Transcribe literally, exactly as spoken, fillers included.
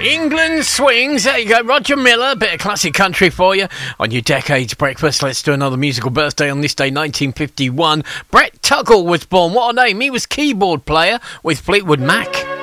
England swings. There you go, Roger Miller. Bit of classic country for you on your Decades Breakfast. Let's do another musical birthday on this day, nineteen fifty-one. Brett Tuggle was born. What a name. He was keyboard player with Fleetwood Mac.